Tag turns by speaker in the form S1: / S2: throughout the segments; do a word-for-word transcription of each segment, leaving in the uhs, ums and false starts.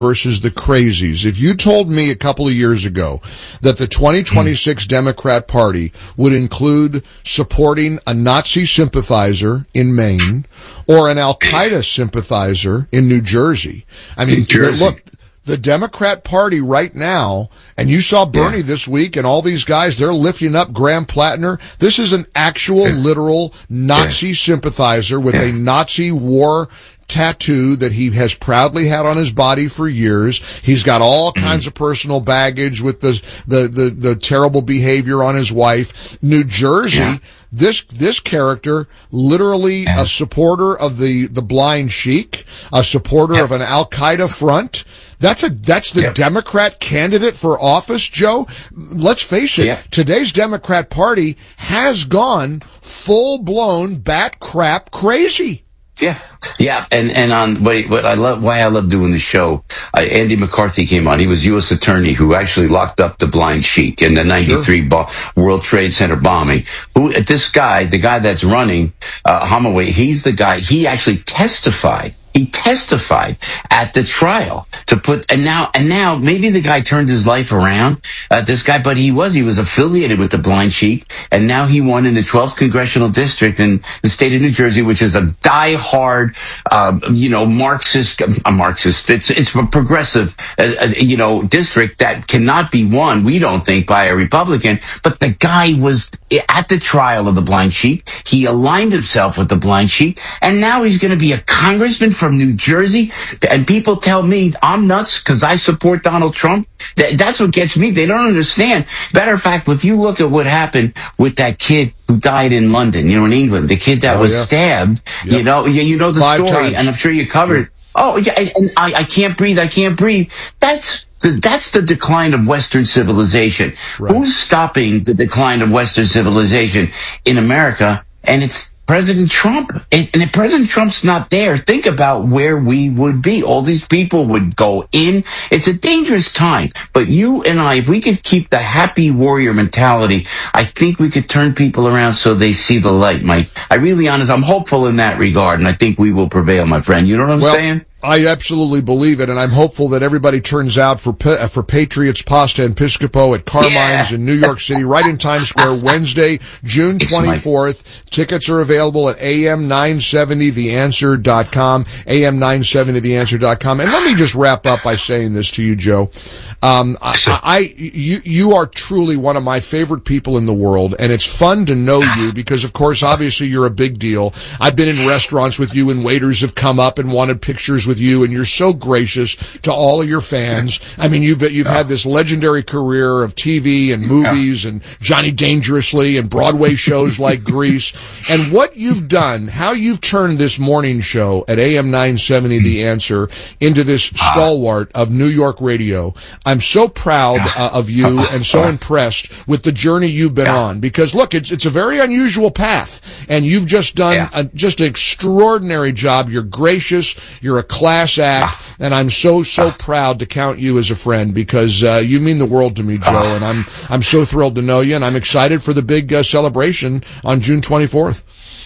S1: versus the crazies. If you told me a couple of years ago that the twenty twenty-six Democrat Party would include supporting a Nazi sympathizer in Maine or an Al-Qaeda sympathizer in New Jersey, I mean, look, the Democrat Party right now, and you saw Bernie yeah. this week and all these guys, they're lifting up Graham Plattner. This is an actual, yeah. literal Nazi yeah. sympathizer with yeah. a Nazi war tattoo that he has proudly had on his body for years. He's got all kinds of personal baggage with the the the, the terrible behavior on his wife. New Jersey, yeah. this this character, literally yeah. a supporter of the the blind sheik, a supporter yeah. of an Al-Qaeda front. That's a that's the yeah. Democrat candidate for office, Joe. Let's face it, yeah. today's Democrat Party has gone full-blown bat crap crazy.
S2: Yeah, yeah, and and on wait, what I love, why I love doing the show. Uh, Andy McCarthy came on. He was U S attorney who actually locked up the blind sheik in the ninety-three sure. bo- World Trade Center bombing. Who this guy, the guy that's running uh, Hamaway, he's the guy. He actually testified. He testified at the trial to put, and now, and now maybe the guy turned his life around, uh, this guy, but he was, he was affiliated with the blind sheik, and now he won in the twelfth congressional district in the state of New Jersey, which is a die-hard, uh, you know, Marxist, a Marxist, it's, it's a progressive, uh, uh, you know, district that cannot be won, we don't think, by a Republican, but the guy was at the trial of the blind sheik, he aligned himself with the blind sheik, and now he's going to be a congressman from New Jersey, and people tell me I'm nuts because I support Donald Trump. That, that's what gets me. They don't understand. Matter of fact, if you look at what happened with that kid who died in London, you know, in England, the kid that oh, was yeah. stabbed, yep. you know, you, you know the Five story, times. And I'm sure you covered. Yeah. Oh, yeah, and, and I, I can't breathe. I can't breathe. That's the, that's the decline of Western civilization. Right. Who's stopping the decline of Western civilization in America? And it's President Trump. And, and if President Trump's not there, think about where we would be. All these people would go in. It's a dangerous time. But you and I, if we could keep the happy warrior mentality, I think we could turn people around so they see the light, Mike. I really honest, I'm hopeful in that regard, and I think we will prevail, my friend. You know what I'm well, saying?
S1: I absolutely believe it, and I'm hopeful that everybody turns out for for Patriots Pasta and Piscopo at Carmine's yeah. in New York City, right in Times Square, Wednesday, June twenty-fourth. Tickets are available at A M nine seventy the answer dot com, A M nine seventy the answer dot com. And let me just wrap up by saying this to you, Joe. Um, I, I, you, you are truly one of my favorite people in the world, and it's fun to know you because, of course, obviously you're a big deal. I've been in restaurants with you, and waiters have come up and wanted pictures with you, and you're so gracious to all of your fans. I mean, you've you've had this legendary career of T V and movies and Johnny Dangerously and Broadway shows like Grease. And what you've done, how you've turned this morning show at A M nine seventy The Answer into this stalwart of New York radio. I'm so proud uh, of you and so impressed with the journey you've been on, because look, it's it's a very unusual path, and you've just done a, just an extraordinary job. You're gracious, you're a class act, and I'm so so proud to count you as a friend, because uh, you mean the world to me, Joe, and I'm I'm so thrilled to know you, and I'm excited for the big uh, celebration on June twenty-fourth.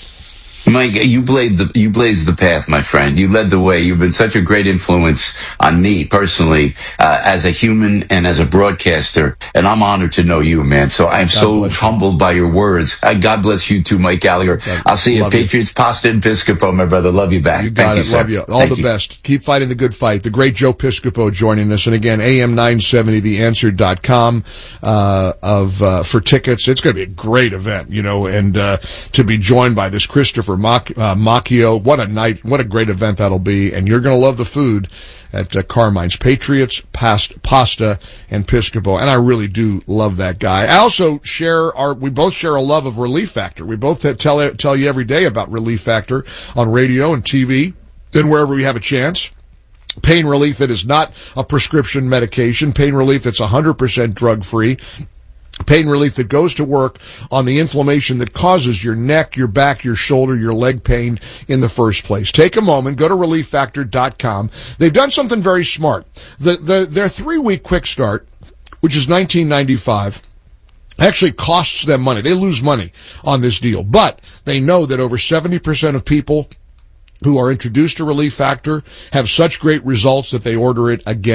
S2: Mike, you blazed the you blazed the path, my friend. You led the way. You've been such a great influence on me personally, uh, as a human and as a broadcaster. And I'm honored to know you, man. So I'm God so humbled by your words. Uh, God bless you too, Mike Gallagher. God, I'll see you at Patriots Pasta and Piscopo, my brother. Love you back.
S1: You got
S2: Thank
S1: it.
S2: You,
S1: love you. All
S2: Thank
S1: the
S2: you.
S1: best. Keep fighting the good fight. The great Joe Piscopo joining us, and again, A M nine seventy the answer dot com uh, of uh, for tickets. It's going to be a great event, you know, and uh, to be joined by this Christopher Mock. Uh, Macchio, what a night, what a great event that'll be, and you're going to love the food at uh, Carmine's. Patriots, past, Pasta, and Piscopo, and I really do love that guy. I also share our, we both share a love of Relief Factor. We both tell, tell you every day about Relief Factor on radio and T V, and wherever we have a chance. Pain relief that is not a prescription medication, pain relief that's one hundred percent drug-free. Pain relief that goes to work on the inflammation that causes your neck, your back, your shoulder, your leg pain in the first place. Take a moment, go to relief factor dot com. They've done something very smart. The, the, their three-week quick start, which is nineteen ninety-five, actually costs them money. They lose money on this deal, but they know that over seventy percent of people who are introduced to Relief Factor have such great results that they order it again